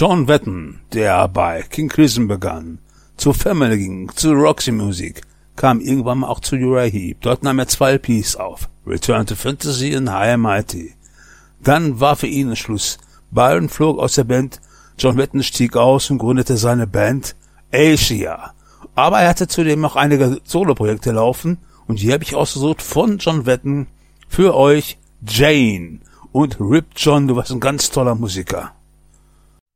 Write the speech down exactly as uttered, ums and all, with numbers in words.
John Wetton, der bei King Crimson begann, zu Family ging, zu Roxy Music, kam irgendwann mal auch zu Uriah Heep. Dort nahm er zwei L Ps auf, Return to Fantasy und High and Mighty. Dann war für ihn Schluss. Byron flog aus der Band, John Wetton stieg aus und gründete seine Band Asia. Aber er hatte zudem auch einige Soloprojekte laufen und hier habe ich ausgesucht von John Wetton für euch Jane. Und Rip John, du warst ein ganz toller Musiker.